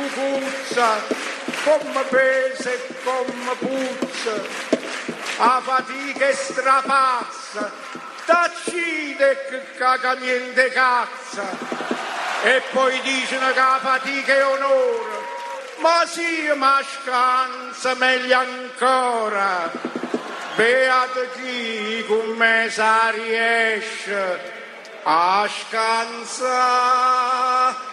cucuzza, come pesa e come puzza, a fatica e strapazza, taccite che caga niente cazza, e poi dicono che la fatica è onore, ma sì, ma scansa meglio ancora, beato chi con me sa riesce a scansare.